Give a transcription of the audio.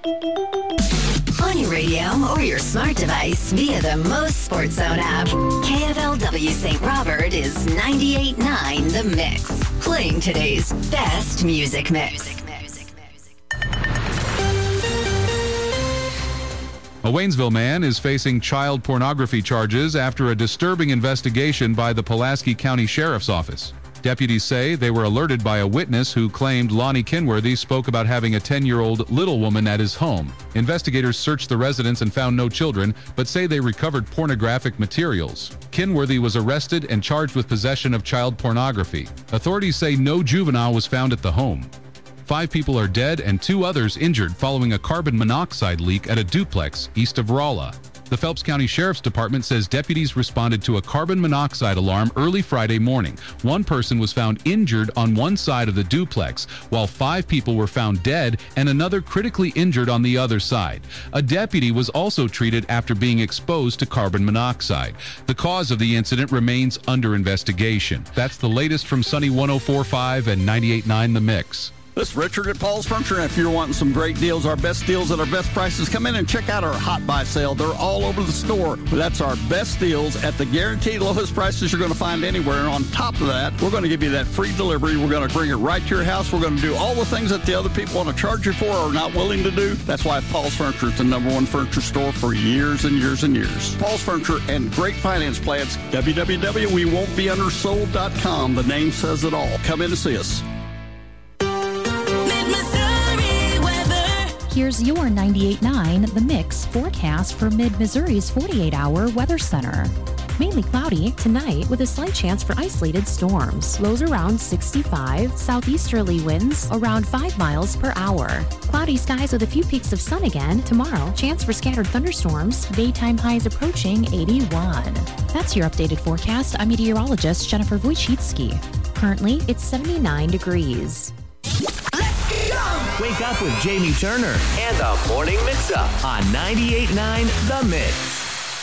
On your radio or your smart device via the Most Sports Zone app. KFLW St. Robert is 98.9 The Mix. Playing today's best music mix. A Waynesville man is facing child pornography charges after a disturbing investigation by the Pulaski County Sheriff's Office. Deputies say they were alerted by a witness who claimed Lonnie Kinworthy spoke about having a 10-year-old little woman at his home. Investigators searched the residence and found no children, but say they recovered pornographic materials. Kinworthy was arrested and charged with possession of child pornography. Authorities say no juvenile was found at the home. 5 people are dead and 2 others injured following a carbon monoxide leak at a duplex east of Rolla. The Phelps County Sheriff's Department says deputies responded to a carbon monoxide alarm early Friday morning. 1 person was found injured on one side of the duplex, while 5 people were found dead and another critically injured on the other side. A deputy was also treated after being exposed to carbon monoxide. The cause of the incident remains under investigation. That's the latest from Sunny 104.5 and 98.9 The Mix. This is Richard at Paul's Furniture, and if you're wanting some great deals, our best deals at our best prices, come in and check out our Hot Buy sale. They're all over the store. That's our best deals at the guaranteed lowest prices you're going to find anywhere. And on top of that, we're going to give you that free delivery. We're going to bring it right to your house. We're going to do all the things that the other people want to charge you for or are not willing to do. That's why Paul's Furniture is the #1 furniture store for years and years and years. Paul's Furniture and great finance plans. www.wewon'tbeundersold.com. The name says it all. Come in and see us. Here's your 98.9 The Mix forecast for Mid-Missouri's 48-hour weather center. Mainly cloudy tonight with a slight chance for isolated storms. Lows around 65, southeasterly winds around 5 miles per hour. Cloudy skies with a few peaks of sun again tomorrow. Chance for scattered thunderstorms. Daytime highs approaching 81. That's your updated forecast. I'm meteorologist Jennifer Wojcicki. Currently, it's 79 degrees. Wake up with Jamie Turner and the Morning Mix-Up on 98.9 The Mix.